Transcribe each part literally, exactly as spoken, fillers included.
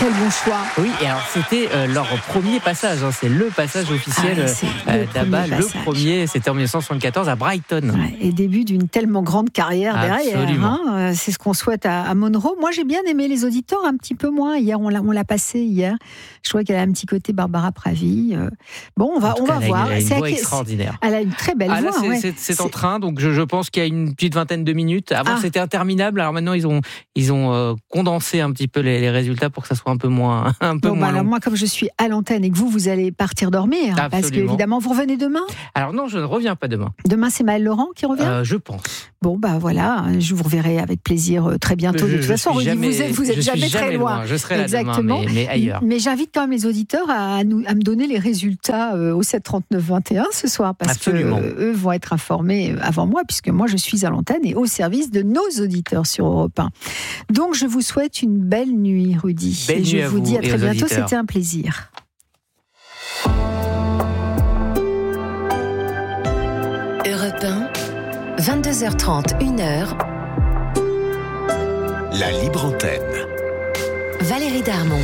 Quel bon choix. Oui, et alors c'était euh, leur premier passage, hein, c'est le passage officiel ah, euh, d'Abba, le premier, c'était en dix-neuf cent soixante-quatorze à Brighton. Ouais, et début d'une tellement grande carrière Absolument. derrière, hein, c'est ce qu'on souhaite à, à Monroe. Moi j'ai bien aimé Les Auditeurs, un petit peu moins, hier on l'a, on l'a passé hier, je trouvais qu'elle a un petit côté Barbara Pravi. Bon, on va, on va elle voir. A une, elle a une c'est voix à... extraordinaire. Elle a une très belle ah, là, voix. C'est, ouais. c'est, c'est, c'est en train, donc je, je pense qu'il y a une petite vingtaine de minutes. Avant ah. c'était interminable, alors maintenant ils ont, ils ont euh, condensé un petit peu les, les résultats pour que ça soit un peu moins, un peu bon, moins bah, alors moi, comme je suis à l'antenne et que vous, vous allez partir dormir, Absolument. Parce que évidemment, vous revenez demain. Alors non, je ne reviens pas demain. Demain, c'est Maëlle Laurent qui revient. Euh, je pense. Bon, bah voilà, je vous reverrai avec plaisir euh, très bientôt. Je, de toute façon, Rudy, jamais, vous êtes, vous êtes jamais, jamais très loin. loin. Je serai là Exactement. demain, mais, mais ailleurs. Mais j'invite quand même les auditeurs à, à, nous, à me donner les résultats euh, au sept trente-neuf vingt et un ce soir, parce Absolument. que euh, eux vont être informés avant moi, puisque moi je suis à l'antenne et au service de nos auditeurs sur Europe un. Donc je vous souhaite une belle nuit, Rudy. Belle et je nuit à vous, vous dis à très bientôt. Auditeurs. C'était un plaisir. Europe un, vingt-deux heures trente, une heure. La libre antenne. Valérie Darmon.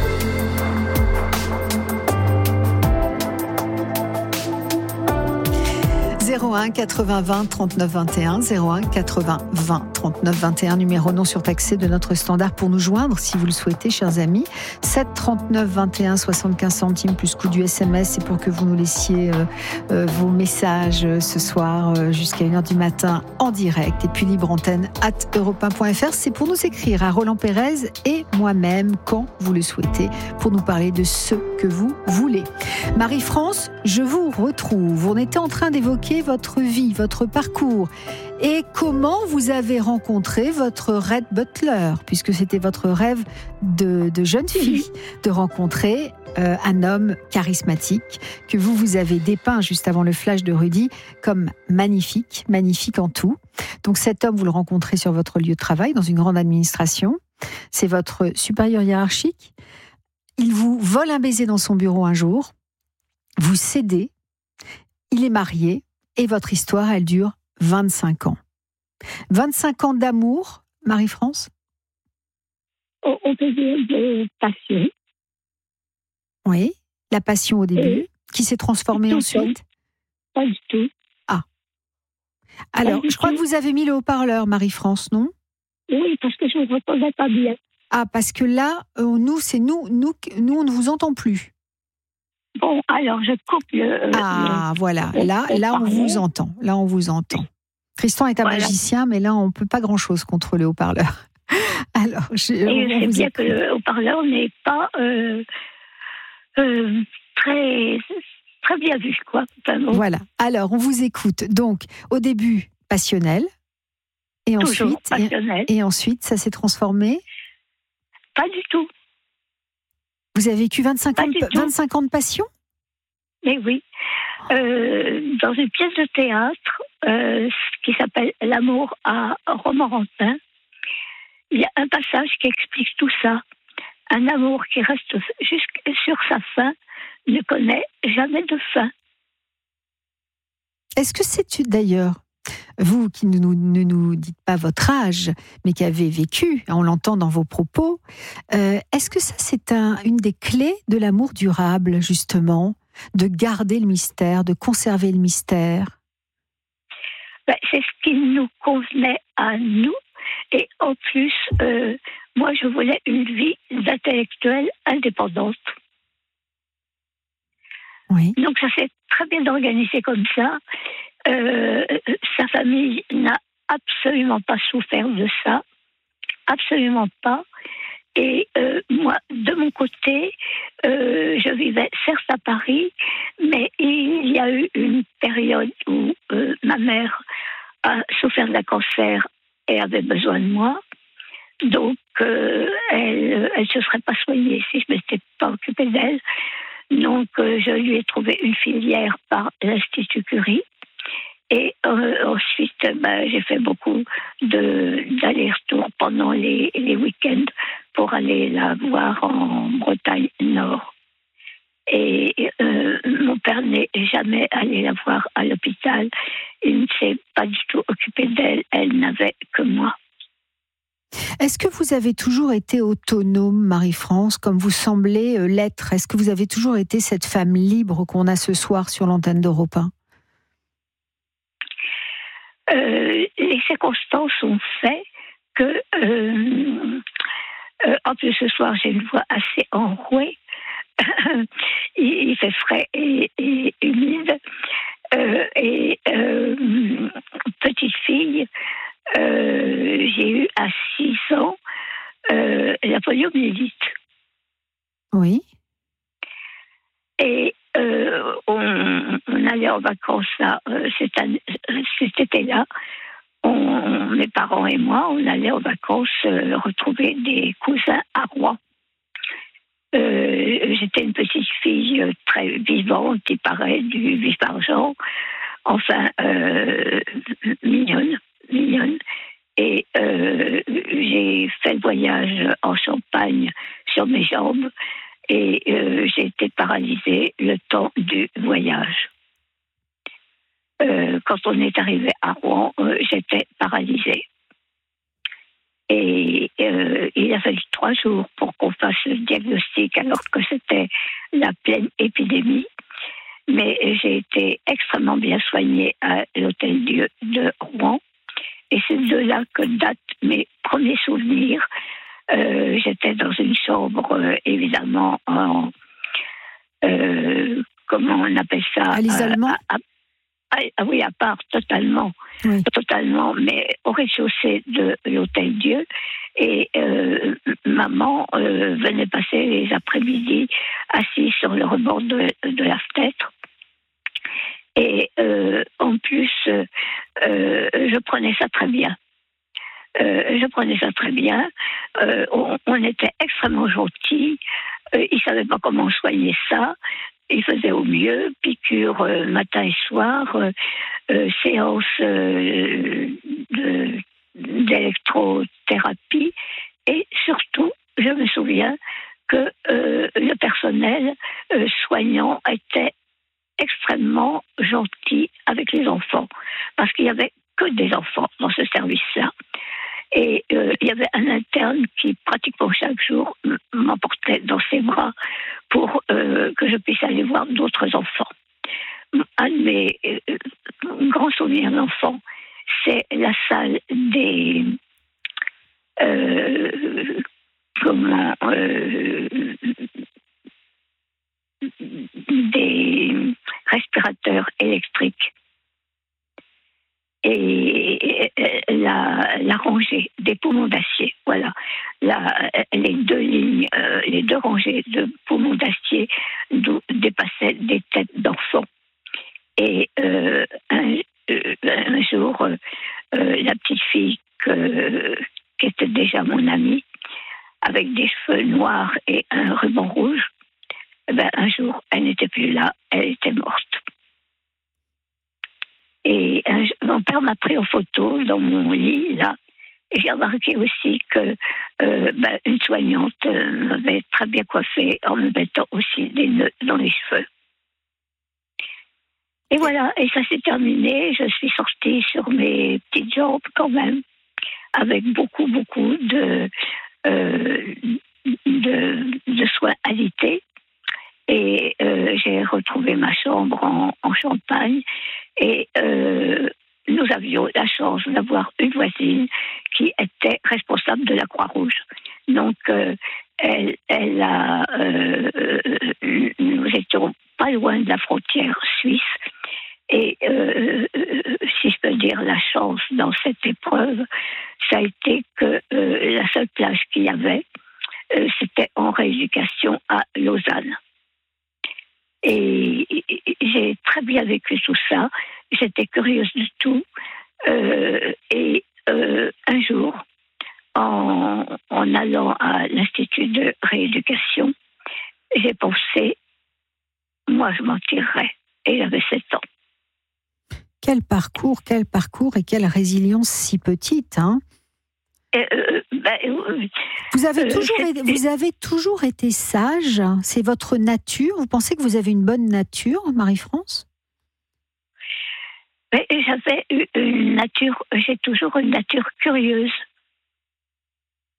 zéro un quatre-vingts vingt trente-neuf vingt et un, zéro un quatre-vingts vingt trente-neuf vingt et un, numéro non surtaxé de notre standard pour nous joindre si vous le souhaitez, chers amis. sept trente-neuf vingt et un, soixante-quinze centimes plus coût du S M S, c'est pour que vous nous laissiez euh, euh, vos messages euh, ce soir euh, jusqu'à une heure du matin en direct. Et puis libre antenne arobase europe un point f r, c'est pour nous écrire à Roland Pérez et moi-même quand vous le souhaitez pour nous parler de ce que vous voulez. Marie-France, je vous retrouve. On était en train d'évoquer votre vie, votre parcours et comment vous avez rencontré votre Red Butler, puisque c'était votre rêve de, de jeune fille de rencontrer euh, un homme charismatique que vous, vous avez dépeint juste avant le flash de Rudy comme magnifique, magnifique en tout. Donc cet homme, vous le rencontrez sur votre lieu de travail, dans une grande administration. C'est votre supérieur hiérarchique. Il vous vole un baiser dans son bureau un jour. Vous cédez. Il est marié. Et votre histoire, elle dure vingt-cinq ans. vingt-cinq ans d'amour, Marie-France ? On peut dire de passion. Oui, la passion au début, Et qui s'est transformée ensuite ? Pas du tout. Ah. Alors, je crois que vous avez mis le haut-parleur, Marie-France, non ? Oui, parce que je ne m'entendais pas bien. Ah, parce que là, euh, nous, c'est nous, nous, nous, on ne vous entend plus. Bon, alors je coupe le... Ah, le, voilà, le là, là, on vous entend. Là, on vous entend. Tristan est un voilà. magicien, mais là, on ne peut pas grand-chose contre le haut-parleur. Alors, je, Et je sais bien écoute. que le haut-parleur n'est pas euh, euh, très, très bien vu, quoi. Enfin, bon. Voilà. Alors, on vous écoute. Donc, au début, passionnel. Et Toujours ensuite, passionnel. Et, et ensuite, ça s'est transformé. Pas du tout. Vous avez vécu vingt-cinq Pas ans, du de, tout. vingt-cinq ans de passion ? Mais oui. Euh, dans une pièce de théâtre euh, qui s'appelle L'amour à Romorantin, il y a un passage qui explique tout ça. Un amour qui reste jusque sur sa fin ne connaît jamais de fin. Est-ce que c'est d'ailleurs, vous qui ne nous, ne nous dites pas votre âge, mais qui avez vécu, on l'entend dans vos propos, euh, est-ce que ça c'est un, une des clés de l'amour durable, justement, de garder le mystère, de conserver le mystère ? Ben, c'est ce qui nous convenait à nous. Et en plus, euh, moi, je voulais une vie d'intellectuelle indépendante. Oui. Donc, ça s'est très bien organisé comme ça. Euh, sa famille n'a absolument pas souffert de ça. Absolument pas. Et euh, moi, de mon côté, euh, je vivais certes à Paris, mais il y a eu une période où euh, ma mère a souffert d'un cancer et avait besoin de moi. Donc, euh, elle ne se serait pas soignée si je ne m'étais pas occupée d'elle. Donc, euh, je lui ai trouvé une filière par l'Institut Curie. Et euh, ensuite, ben, j'ai fait beaucoup de, d'allers-retours pendant les, les week-ends pour aller la voir en Bretagne Nord. Et euh, mon père n'est jamais allé la voir à l'hôpital. Il ne s'est pas du tout occupé d'elle. Elle n'avait que moi. Est-ce que vous avez toujours été autonome, Marie-France, comme vous semblez l'être? Est-ce que vous avez toujours été cette femme libre qu'on a ce soir sur l'antenne d'Europe un? euh, Les circonstances ont fait que, euh, euh, en plus ce soir j'ai une voix assez enrouée, il, il fait frais et, et humide, euh, et euh, petite fille, euh, j'ai eu à six ans euh, la poliomyélite. Oui. Et euh, on, on allait en vacances là, euh, cette année, cet été-là. On, mes parents et moi, on allait en vacances euh, retrouver des cousins à Rouen. Euh, j'étais une petite fille très vivante, il paraît, du vif argent, enfin euh, mignonne, mignonne. Et euh, j'ai fait le voyage en Champagne sur mes jambes et euh, j'ai été paralysée le temps du voyage. Euh, quand on est arrivé à Rouen, euh, j'étais paralysée. Et euh, il a fallu trois jours pour qu'on fasse le diagnostic, alors que c'était la pleine épidémie. Mais j'ai été extrêmement bien soignée à l'Hôtel-Dieu de Rouen. Et c'est de là que datent mes premiers souvenirs. Euh, j'étais dans une chambre, euh, évidemment, en... Euh, comment on appelle ça? À l'isolement euh, Ah oui, à part, totalement. Oui. Totalement, mais au rez-de-chaussée de l'Hôtel-Dieu. Et euh, maman euh, venait passer les après-midi assise sur le rebord de, de la fenêtre. Et euh, en plus, euh, je prenais ça très bien. Euh, je prenais ça très bien. Euh, on, on était extrêmement gentils. Euh, ils ne savaient pas comment soigner ça. Ils faisaient au mieux, piqûres euh, matin et soir, euh, euh, séances euh, de, d'électrothérapie. Et surtout, je me souviens que euh, le personnel euh, soignant était extrêmement gentil avec les enfants, parce qu'il n'y avait que des enfants dans ce service-là. Et euh, il y avait un interne qui, pratiquement chaque jour, m'emportait dans ses bras pour euh, que je puisse aller voir d'autres enfants. Un de mes euh, grands souvenirs d'enfant, c'est la salle des... Euh, comment... Euh, des respirateurs électriques. Et la, la rangée des poumons d'acier, voilà, la, les deux lignes, euh, les deux rangées de poumons d'acier d'où dépassaient des têtes d'enfants. Et euh, un, euh, un jour, euh, la petite fille que, qui était déjà mon amie, avec des cheveux noirs et un ruban rouge, ben, un jour, elle n'était plus là, elle était morte. Et un, mon père m'a pris en photo dans mon lit, là, et j'ai remarqué aussi que euh, ben, une soignante euh, m'avait très bien coiffée en me mettant aussi des nœuds dans les cheveux. Et voilà, et ça s'est terminé, je suis sortie sur mes petites jambes quand même, avec beaucoup, beaucoup de, euh, de, de soins alités. Et euh, j'ai retrouvé ma chambre en, en Champagne et euh, nous avions la chance d'avoir une voisine qui était responsable de la Croix-Rouge. Donc, euh, elle, elle a, euh, nous étions pas loin de la frontière suisse. Et euh, si je peux dire la chance dans cette épreuve, ça a été que euh, la seule place qu'il y avait, euh, c'était en rééducation à Lausanne. Et j'ai très bien vécu tout ça. J'étais curieuse de tout. Euh, et euh, un jour, en, en allant à l'Institut de rééducation, j'ai pensé, moi je m'en tirerai. Et j'avais sept ans. Quel parcours, quel parcours et quelle résilience si petite, hein? Euh, ben, euh, vous, avez toujours euh, été, vous avez toujours été sage, c'est votre nature. Vous pensez que vous avez une bonne nature, Marie-France? Ben, j'avais une nature, j'ai toujours une nature curieuse.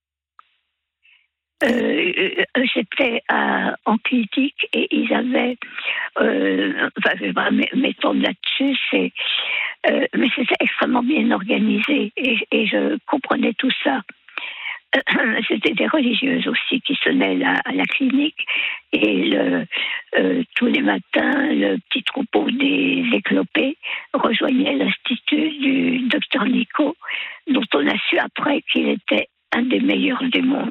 Euh, j'étais à, en clinique et ils avaient, euh, enfin, je vais pas m'étendre là-dessus, c'est, euh, mais c'était extrêmement bien organisé et, et je comprenais tout ça. C'était des religieuses aussi qui sonnaient la, à la clinique et le, euh, tous les matins, le petit troupeau des éclopés rejoignait l'institut du docteur Nico, dont on a su après qu'il était un des meilleurs du monde.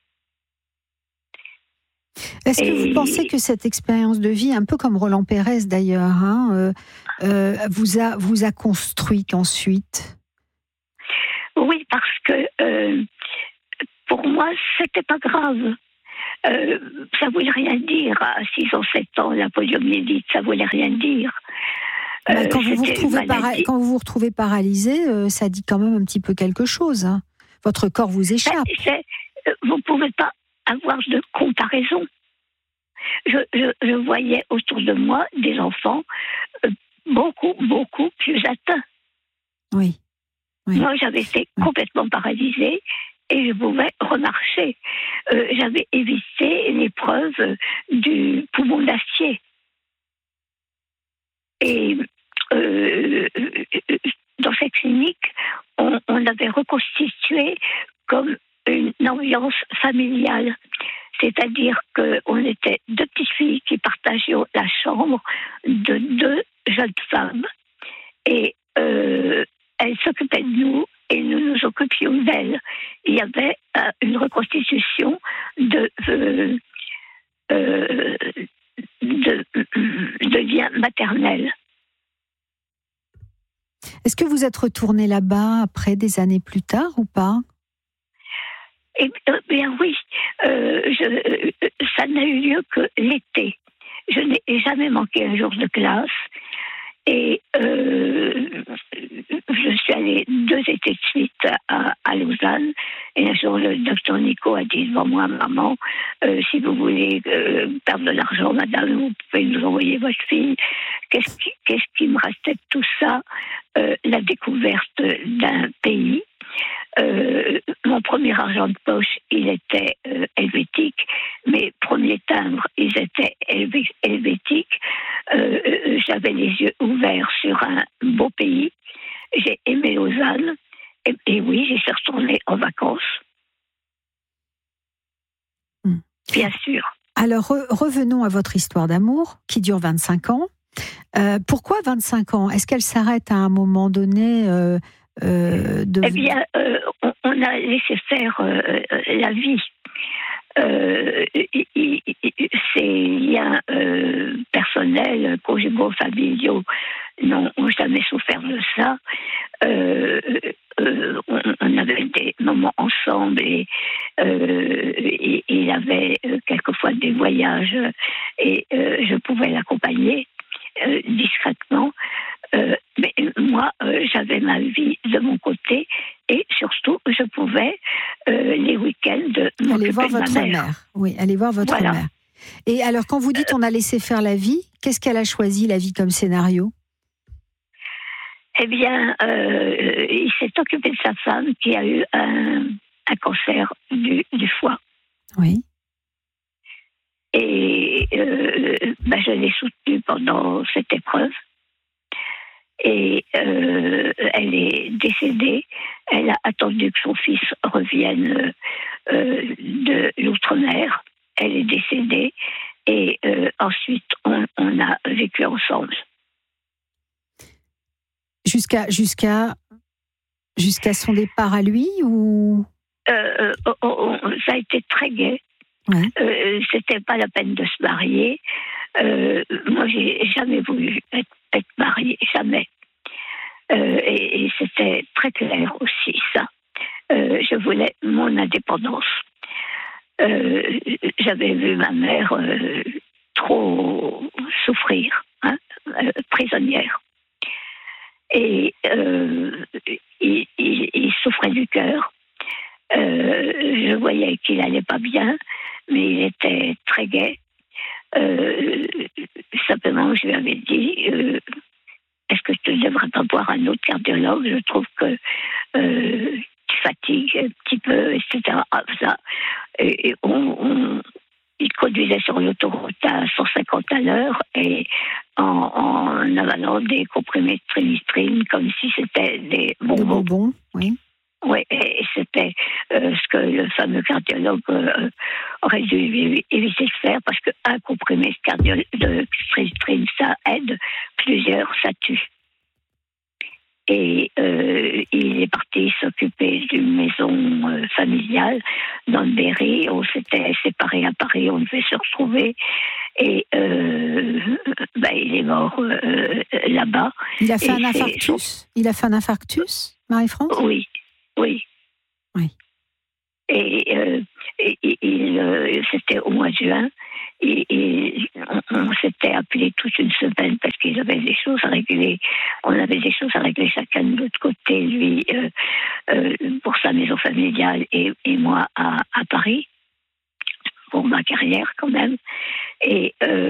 Est-ce et... que vous pensez que cette expérience de vie, un peu comme Roland Pérez d'ailleurs, hein, euh, euh, vous a, vous a construite ensuite? Oui, parce que euh, pour moi, c'était pas grave. Euh, ça voulait rien dire. À six ans, sept ans, la poliomyélite, ça voulait rien dire. Euh, quand, vous vous retrouvez para... quand vous vous retrouvez paralysé, euh, ça dit quand même un petit peu quelque chose. Hein. Votre corps vous échappe. C'est, c'est, vous ne pouvez pas avoir de comparaison. Je, je, je voyais autour de moi des enfants euh, beaucoup, beaucoup plus atteints. Oui. oui. Moi, j'avais été oui. complètement paralysée et je pouvais remarcher. Euh, j'avais évité l'épreuve du poumon d'acier. Et euh, dans cette clinique, on, on avait reconstitué comme une ambiance familiale. C'est-à-dire qu'on était deux petites filles qui partageaient la chambre de deux jeunes femmes. Et euh, elles s'occupaient de nous et nous nous occupions d'elles. Il y avait euh, une reconstitution de, euh, euh, de, de liens maternels. Est-ce que vous êtes retournée là-bas après des années plus tard ou pas ? Eh bien oui, euh, je, ça n'a eu lieu que l'été. Je n'ai jamais manqué un jour de classe et euh, je suis allée deux étés de suite à, à Lausanne et un jour le docteur Nico a dit devant moi, maman, euh, si vous voulez euh, perdre de l'argent, madame, vous pouvez nous envoyer votre fille. Qu'est-ce qui, qu'est-ce qui me restait de tout ça ? euh, La découverte d'un pays. Euh, mon premier argent de poche, il était euh, helvétique. Mes premiers timbres, ils étaient helvé- helvétiques. Euh, j'avais les yeux ouverts sur un beau pays. J'ai aimé Lausanne. Et, et oui, j'y suis retournée en vacances. Mmh. Bien sûr. Alors, re- revenons à votre histoire d'amour, qui dure vingt-cinq ans. Euh, pourquoi vingt-cinq ans ? Est-ce qu'elle s'arrête à un moment donné euh, euh, de... Eh bien, euh, on, on a laissé faire euh, la vie. Euh, ces liens euh, personnels, conjugaux, familiaux n'ont jamais souffert de ça. Euh, euh, on, on avait des moments ensemble et, euh, et, et il avait quelquefois des voyages et euh, je pouvais l'accompagner euh, discrètement. Euh, mais moi, euh, j'avais ma vie de mon côté et surtout, je pouvais euh, les week-ends m'occuper aller voir de votre ma mère. mère. Oui, aller voir votre voilà. mère. Et alors, quand vous dites on a laissé faire la vie, qu'est-ce qu'elle a choisi, la vie, comme scénario ? Eh bien, euh, il s'est occupé de sa femme qui a eu un, un cancer du, du foie. Oui. Et euh, ben, je l'ai soutenue pendant cette épreuve. Et euh, elle est décédée. Elle a attendu que son fils revienne euh, de l'outre-mer. Elle est décédée. Et euh, ensuite, on, on a vécu ensemble. Jusqu'à, jusqu'à, jusqu'à son départ à lui ou euh, oh, oh, oh, ça a été très gai. Ouais. Euh, c'était pas la peine de se marier. Euh, moi, j'ai jamais voulu être, être mariée, jamais. Euh, et, et c'était très clair aussi, ça. Euh, je voulais mon indépendance. Euh, j'avais vu ma mère euh, trop souffrir, hein, euh, prisonnière. Et euh, il, il, il souffrait du cœur. Euh, je voyais qu'il allait pas bien, mais il était très gai. Euh, simplement, je lui avais dit euh, est-ce que tu ne devrais pas voir un autre cardiologue ? Je trouve que euh, tu fatigues un petit peu, et cetera. Ah, ça. et on, on, il conduisait sur l'autoroute à cent cinquante à l'heure et en, en avalant des comprimés de trimestryline comme si c'était des bonbons. Des bonbons, oui. Oui, et c'était euh, ce que le fameux cardiologue euh, aurait dû éviter de faire parce qu'un comprimé de, cardio- de trimestryline, ça aide, plusieurs, ça tue. Et euh, il est parti s'occuper d'une maison euh, familiale dans le Berry. On s'était séparés à Paris, on devait se retrouver. Et euh, ben, il est mort euh, là-bas. Il a fait et un infarctus Il a fait un infarctus, Marie-France ? Oui, oui. Oui. Et, euh, et, et il, euh, c'était au mois de juin. Et, et on, on s'était appelé toute une semaine parce qu'il avait des choses à régler. On avait des choses à régler chacun de l'autre côté, lui euh, euh, pour sa maison familiale et, et moi à, à Paris, pour ma carrière quand même. Et euh,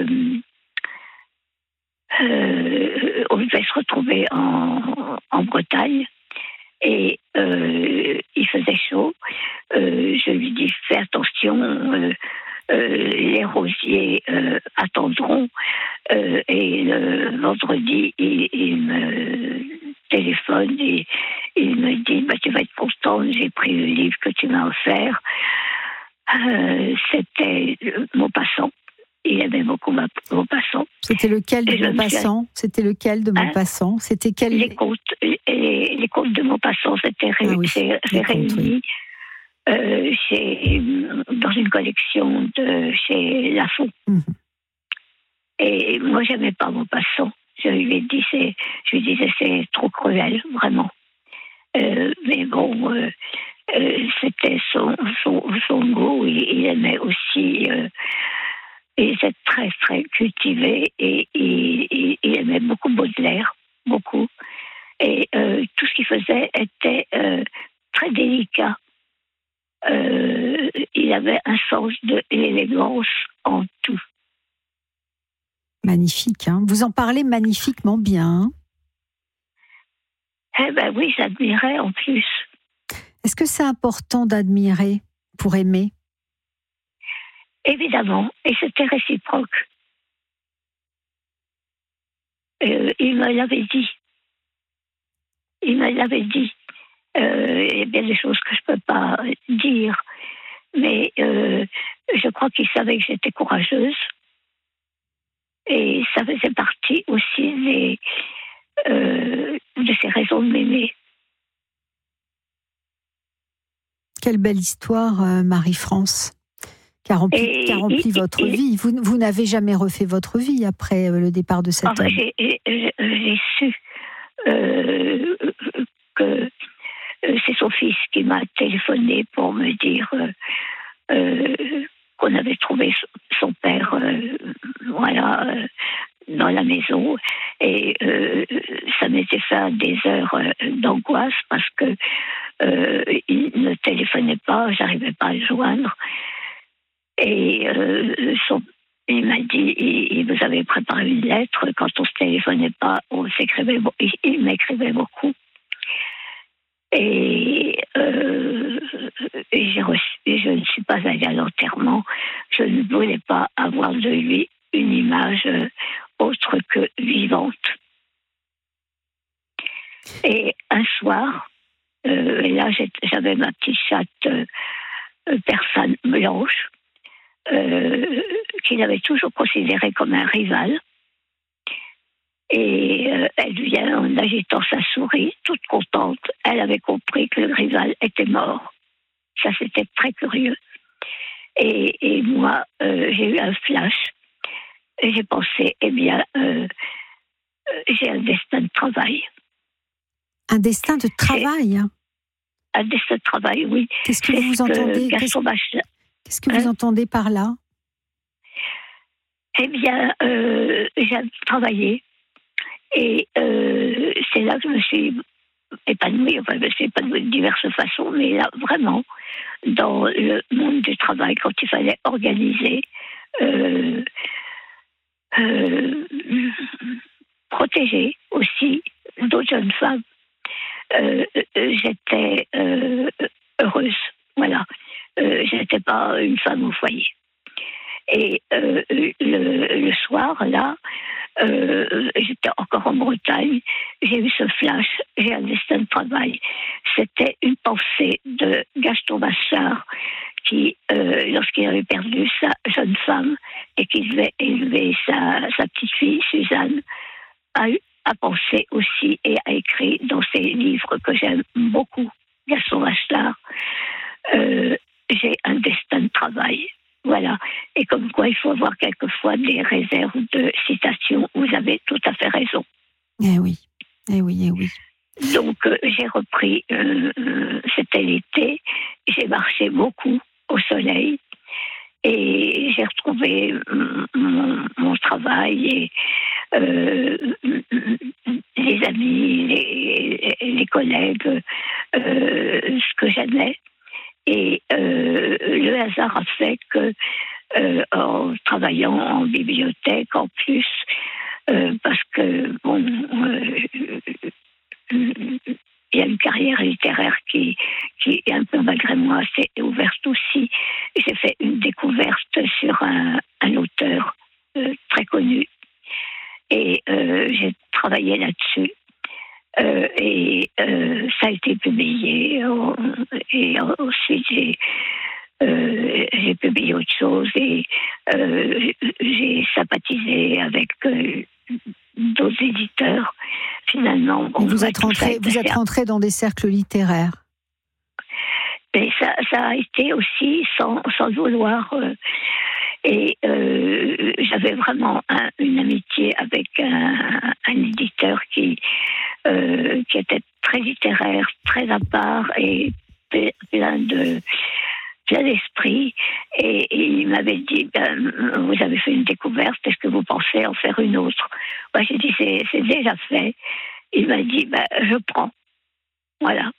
euh, on devait se retrouver en, en Bretagne. Et euh, il faisait chaud. Euh, je lui dis fais attention. Euh, Euh, les rosiers euh, attendront euh, et le vendredi il, il me téléphone et il me dit bah, tu vas être contente, j'ai pris le livre que tu m'as offert. Euh, c'était Maupassant, il aimait beaucoup Maupassant. C'était lequel de Maupassant C'était lequel de Maupassant hein? C'était quel... les contes les, les contes de Maupassant, c'était ré... ah oui, c'est, c'est réuni. Oui. Euh, chez, dans une collection de chez Lafont. Mmh. Et moi, j'aimais pas Maupassant. Je lui ai dit, c'est, je lui disais, c'est trop cruel, vraiment. Euh, mais bon, euh, euh, c'était son, son, son goût. Il, il aimait aussi. Euh, il était très, très cultivé et il, il aimait beaucoup Baudelaire, beaucoup. Et euh, tout ce qu'il faisait était euh, très délicat. Euh, il avait un sens de l'élégance en tout. Magnifique, hein. Vous en parlez magnifiquement bien. Hein. Eh ben oui, j'admirais en plus. Est-ce que c'est important d'admirer pour aimer ? Évidemment, et c'était réciproque. Euh, il me l'avait dit. Il me l'avait dit. Euh, il y a bien des choses que je ne peux pas dire, mais euh, je crois qu'il savait que j'étais courageuse et ça faisait partie aussi des, euh, de ses raisons de m'aimer. Quelle belle histoire, euh, Marie-France, qui a rempli, et, qui a rempli et, votre et, vie. Vous, vous n'avez jamais refait votre vie après le départ de cet enfin, homme. J'ai, j'ai, j'ai su euh, que c'est son fils qui m'a téléphoné pour me dire euh, euh, qu'on avait trouvé son père euh, voilà, euh, dans la maison. Et euh, ça m'était fait des heures euh, d'angoisse parce que euh, il ne téléphonait pas, j'arrivais pas à le joindre. Et euh, son, il m'a dit, il, il vous avait préparé une lettre. Quand on se téléphonait pas, on s'écrivait, il, il m'écrivait beaucoup. Et, euh, et j'ai reçu, je ne suis pas allée à l'enterrement. Je ne voulais pas avoir de lui une image autre que vivante. Et un soir, euh, là j'avais ma petite chatte euh, persane blanche, euh, qu'il avait toujours considérée comme un rival. Et euh, elle vient en agitant sa souris, toute contente. Elle avait compris que le rival était mort. Ça, c'était très curieux. Et, et moi, euh, j'ai eu un flash. Et j'ai pensé, eh bien, euh, euh, j'ai un destin de travail. Un destin de travail hein. Un destin de travail, oui. Qu'est-ce que vous entendez que, Qu'est-ce, Bachelin, qu'est-ce que vous hein? entendez par là ? Eh bien, euh, j'ai travaillé. Et euh, c'est là que je me suis épanouie, enfin, je me suis épanouie de diverses façons, mais là, vraiment, dans le monde du travail, quand il fallait organiser, euh, euh, protéger aussi d'autres jeunes femmes, euh, j'étais euh, heureuse. Voilà. euh, je n'étais pas une femme au foyer. Et euh, le, le soir, là, euh, j'étais encore en Bretagne, j'ai eu ce flash, j'ai un destin de travail. C'était une pensée de Gaston Bachelard qui, euh, lorsqu'il avait perdu sa jeune femme et qu'il devait élever sa, sa petite fille, Suzanne, a, eu, a pensé aussi et a écrit dans ses livres que j'aime beaucoup, Gaston Bachelard, euh, j'ai un destin de travail. Voilà. Et comme quoi, il faut avoir quelquefois des réserves de citations. Vous avez tout à fait raison. Eh oui, eh oui, eh oui. Donc, euh, j'ai repris, euh, euh, c'était l'été, j'ai marché beaucoup au soleil et j'ai retrouvé mon, mon travail et euh, les amis, les, les collègues, euh, ce que j'aimais. Et euh, le hasard a fait que, euh, en travaillant en bibliothèque en plus, euh, parce que, bon, euh, il y a une carrière littéraire qui, qui est un peu malgré moi assez ouverte aussi. J'ai fait une découverte sur un, un auteur euh, très connu et euh, j'ai travaillé là-dessus. Euh, et euh, ça a été publié euh, et ensuite j'ai, euh, j'ai publié autre chose et euh, j'ai sympathisé avec euh, d'autres éditeurs finalement. Bon, vous êtes rentré, vous êtes rentré dans des cercles littéraires. Mais ça, ça a été aussi sans, sans vouloir. Euh, et euh, j'avais vraiment un, une amitié avec un, un éditeur qui, euh, qui était très littéraire, très à part et plein de plein d'esprit. Et, et il m'avait dit, ben, vous avez fait une découverte, est-ce que vous pensez en faire une autre? Moi, j'ai dit, c'est, c'est déjà fait. Il m'a dit, ben, je prends. Voilà.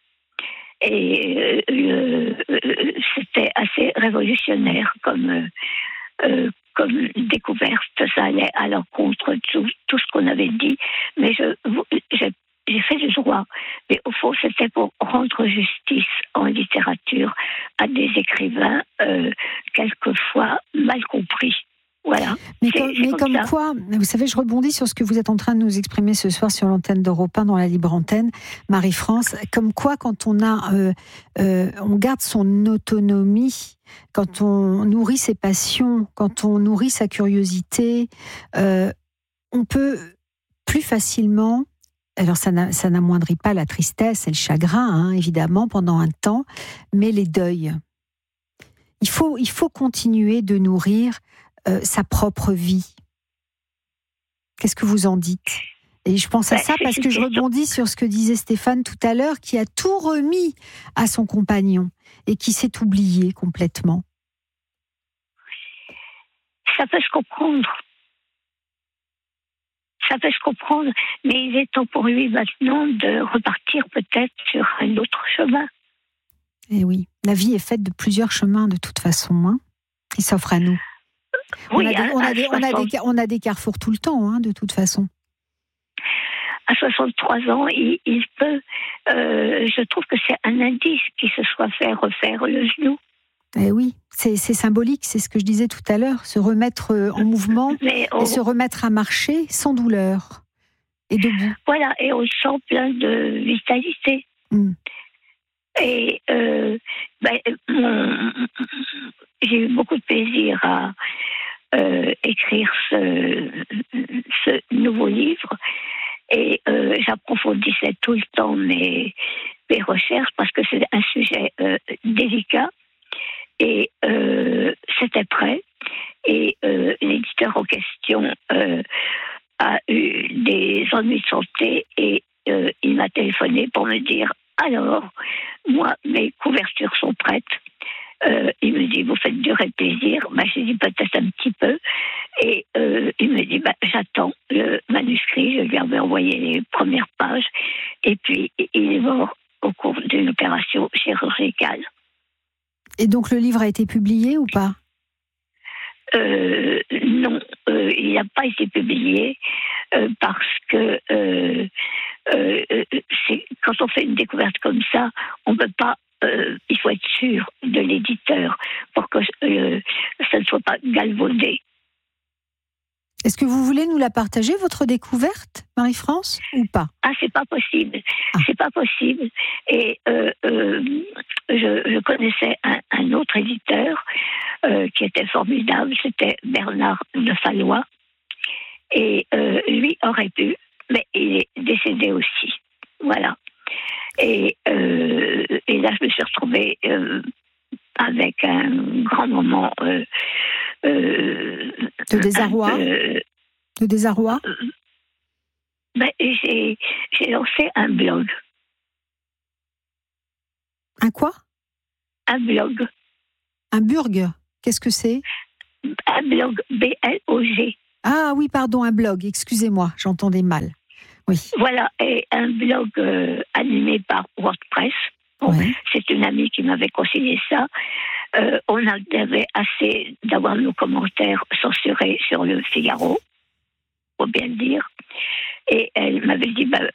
Et euh, euh, c'était assez révolutionnaire comme, euh, comme découverte. Ça allait à l'encontre de tout, tout ce qu'on avait dit. Mais je, j'ai, j'ai fait du droit. Mais au fond, c'était pour rendre justice en littérature à des écrivains euh, quelquefois mal compris. Voilà. Mais, c'est, comme, c'est mais comme, comme quoi, vous savez, je rebondis sur ce que vous êtes en train de nous exprimer ce soir sur l'antenne d'Europe un dans la libre antenne, Marie-France. Comme quoi, quand on a, euh, euh, on garde son autonomie, quand on nourrit ses passions, quand on nourrit sa curiosité, euh, on peut plus facilement. Alors ça, n'a, ça n'amoindrit pas la tristesse et le chagrin, hein, évidemment, pendant un temps, mais les deuils. Il faut, il faut continuer de nourrir Euh, sa propre vie. Qu'est-ce que vous en dites? Et je pense à bah, ça parce que je rebondis sur ce que disait Stéphane tout à l'heure, qui a tout remis à son compagnon et qui s'est oublié complètement. Ça peut se comprendre. Ça peut se comprendre, mais il est temps pour lui maintenant de repartir peut-être sur un autre chemin. Eh oui, la vie est faite de plusieurs chemins de toute façon, hein, qui s'offrent à nous. Oui, on, a des, à, on, a à des, on, a des, on a des carrefours tout le temps, hein, de toute façon. À soixante-trois ans, il, il peut. Euh, je trouve que c'est un indice qu'il se soit fait refaire le genou. Eh oui, c'est, c'est symbolique, c'est ce que je disais tout à l'heure, se remettre en mouvement on, et se remettre à marcher sans douleur et debout. Voilà, et on sent plein de vitalité. Mm. Et euh, ben, mon, j'ai eu beaucoup de plaisir à euh, écrire ce, ce nouveau livre et euh, j'approfondissais tout le temps mes, mes recherches parce que c'est un sujet euh, délicat et euh, c'était prêt et euh, l'éditeur en question euh, a eu des ennuis de santé et euh, il m'a téléphoné pour me dire alors, moi, mes couvertures sont prêtes. Euh, il me dit, vous faites durer plaisir. Bah, j'ai dit, peut-être un petit peu. Et euh, il me dit, bah, j'attends le manuscrit. Je lui avais envoyé les premières pages. Et puis, il est mort au cours d'une opération chirurgicale. Et donc, le livre a été publié ou pas ? euh, Non, euh, il n'a pas été publié euh, parce que... Euh, Euh, c'est, quand on fait une découverte comme ça, on ne peut pas euh, il faut être sûr de l'éditeur pour que euh, ça ne soit pas galvaudé. Est-ce que vous voulez nous la partager, votre découverte, Marie-France, ou pas? Ah, c'est pas possible. Ah. C'est pas possible. Et euh, euh, je, je connaissais un, un autre éditeur euh, qui était formidable, c'était Bernard de Fallois. Et euh, lui aurait pu, mais il est décédé aussi. Voilà. Et, euh, et là, je me suis retrouvée euh, avec un grand moment euh, euh, de désarroi. peu, de désarroi. Euh, ben, j'ai, j'ai lancé un blog. Un quoi? Un blog. Un burg. Qu'est-ce que c'est? Un blog, B L O G. Ah oui, pardon, un blog. Excusez-moi, j'entendais mal. Oui. Voilà, et un blog euh, animé par WordPress. Bon, ouais. C'est une amie qui m'avait conseillé ça. Euh, on avait assez d'avoir nos commentaires censurés sur le Figaro, faut bien le dire. Et elle m'avait dit, bah,